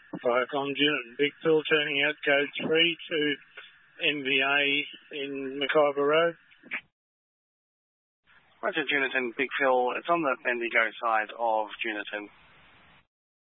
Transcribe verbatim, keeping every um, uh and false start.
Five on Juniton. Big Phil turning out code three to N V A in Mackay Road. Roger, Juniton, Big Phil. It's on the Bendigo side of Juniton.